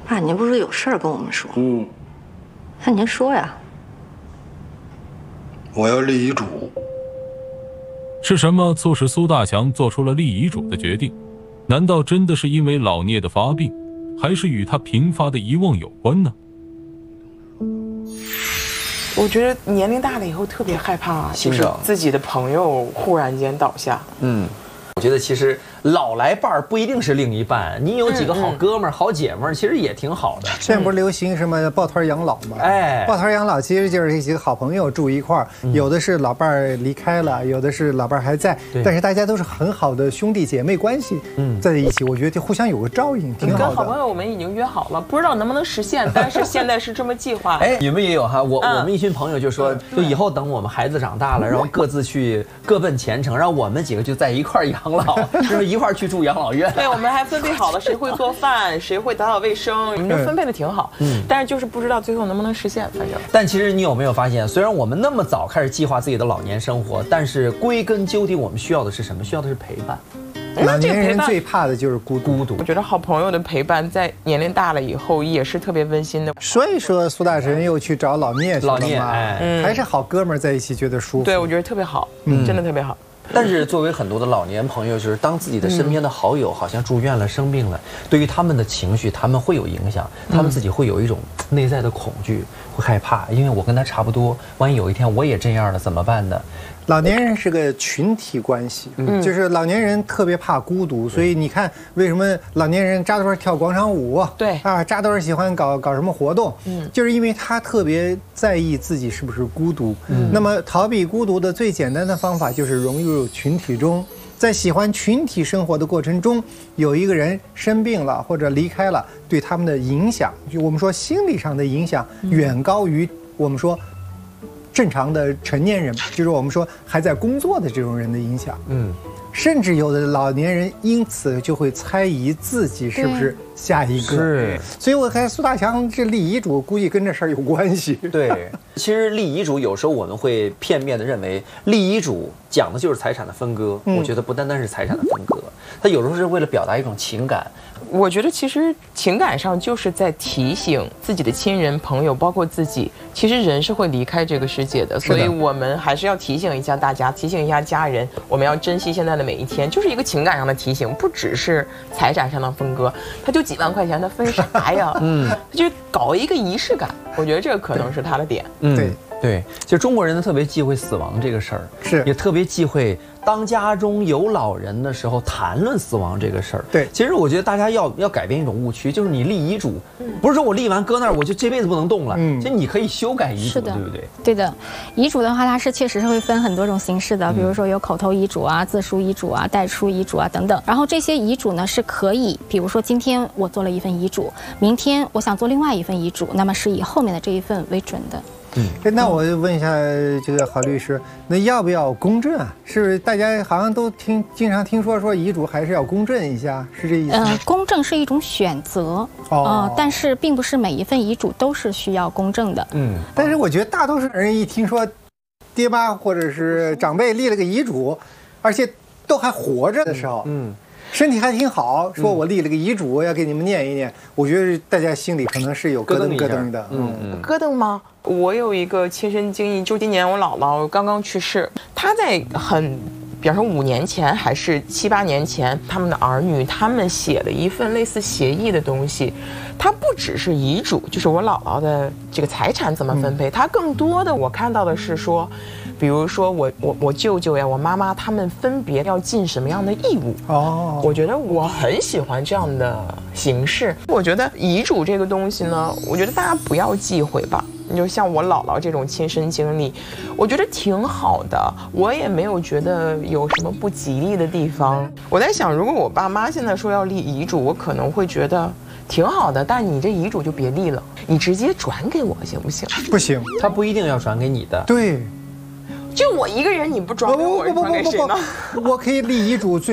爸，您不是有事儿跟我们说？那您说呀。 我要立遗嘱。 是什么促使苏大强做出了立遗嘱的决定？难道真的是因为老聂的发病，还是与他频发的遗忘有关呢？ 我觉得年龄大了以后特别害怕，就是自己的朋友忽然间倒下。 我觉得其实老来伴儿不一定是另一半，你有几个好哥们儿、好姐们儿，其实也挺好的。 现在不是流行什么抱团养老吗？哎，抱团养老其实就是几个好朋友住一块儿，有的是老伴儿离开了，有的是老伴儿还在，但是大家都是很好的兄弟姐妹关系，在一起，我觉得就互相有个照应，挺好的。 跟好朋友我们已经约好了，不知道能不能实现，但是现在是这么计划。 哎，你们也有哈？我们一群朋友就说，就以后等我们孩子长大了，然后各自去各奔前程，让我们几个就在一块儿养老，就是一块儿去住养老院。 对，我们还分配好了谁会做饭，谁会打扫卫生，我们就分配的挺好。但是就是不知道最后能不能实现，反正。 但其实你有没有发现，虽然我们那么早开始计划自己的老年生活，但是归根究底，我们需要的是什么？需要的是陪伴。 老年人最怕的就是孤独。 我觉得好朋友的陪伴，在年龄大了以后也是特别温馨的。 所以说，苏大神又去找老聂去了嘛，还是好哥们儿在一起，觉得舒服。 对，我觉得特别好，真的特别好。 但是作为很多的老年朋友，就是当自己的身边的好友好像住院了、生病了，对于他们的情绪，他们会有影响，他们自己会有一种内在的恐惧，会害怕，因为我跟他差不多，万一有一天我也这样了怎么办呢？ 老年人是个群体关系，就是老年人特别怕孤独，所以你看为什么老年人扎堆跳广场舞， 对啊，扎堆喜欢搞什么活动，就是因为他特别在意自己是不是孤独。那么逃避孤独的最简单的方法就是融入群体中，在喜欢群体生活的过程中，有一个人生病了或者离开了，对他们的影响，就我们说心理上的影响，远高于我们说正常的成年人，就是我们说还在工作的这种人的影响。甚至有的老年人因此就会猜疑自己是不是下一个。是，所以我看苏大强这立遗嘱，估计跟这事儿有关系。 对，其实立遗嘱有时候我们会片面的认为，立遗嘱讲的就是财产的分割。我觉得不单单是财产的分割，它有时候是为了表达一种情感。 我觉得其实情感上就是在提醒自己的亲人朋友，包括自己，其实人是会离开这个世界的，所以我们还是要提醒一下大家，提醒一下家人，我们要珍惜现在的每一天，就是一个情感上的提醒，不只是财产上的分割，他就几万块钱，他分啥呀？就搞一个仪式感，我觉得这个可能是他的点。 对，其实中国人呢特别忌讳死亡这个事儿， 是也特别忌讳当家中有老人的时候谈论死亡这个事儿。 对， 其实我觉得大家要改变一种误区，就是你立遗嘱，不是说我立完搁那儿我就这辈子不能动了，其实你可以修改遗嘱，对不对？ 对的，遗嘱的话，它是确实是会分很多种形式的，比如说有口头遗嘱啊、自书遗嘱啊、代书遗嘱啊等等。然后这些遗嘱呢是可以，比如说今天我做了一份遗嘱，明天我想做另外一份遗嘱，那么是以后面的这一份为准的。 那我就问一下这个郝律师，那要不要公证啊？是不是大家好像都经常听说遗嘱还是要公证一下，是这意思吗？ 公证是一种选择，但是并不是每一份遗嘱都是需要公证的。 但是我觉得大多数人一听说爹妈或者是长辈立了个遗嘱，而且都还活着的时候，身体还挺好，说我立了个遗嘱要给你们念一念，我觉得大家心里可能是有咯噔咯噔的。 咯噔吗？我有一个亲身经历，就今年我姥姥刚刚去世，她在比方说5年前还是7、8年前，他们的儿女他们写了一份类似协议的东西，它不只是遗嘱，就是我姥姥的这个财产怎么分配，它更多的我看到的是说，比如说我舅舅呀，我妈妈他们分别要尽什么样的义务。我觉得我很喜欢这样的形式。我觉得遗嘱这个东西呢，我觉得大家不要忌讳吧。你就像我姥姥这种亲身经历，我觉得挺好的，我也没有觉得有什么不吉利的地方。我在想，如果我爸妈现在说要立遗嘱，我可能会觉得挺好的，但你这遗嘱就别立了，你直接转给我行不行？ 不行， 他不一定要转给你的。 对， 就我一个人，你不转给我，转给谁呢？ 我可以立遗嘱，最